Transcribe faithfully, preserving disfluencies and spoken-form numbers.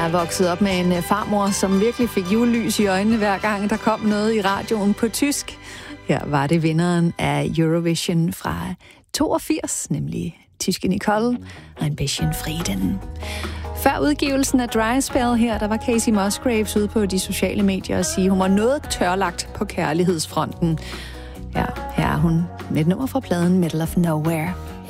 Jeg er vokset op med en farmor, som virkelig fik julelys i øjnene, hver gang der kom noget i radioen på tysk. Her var det vinderen af Eurovision fra toogfirs, nemlig tyske Nicole, Ein bisschen Frieden. Før udgivelsen af Dry Spell her, der var Casey Musgraves ude på de sociale medier og sige, at hun var noget tørlagt på kærlighedsfronten. Ja, her er hun med et nummer fra pladen Middle of Nowhere.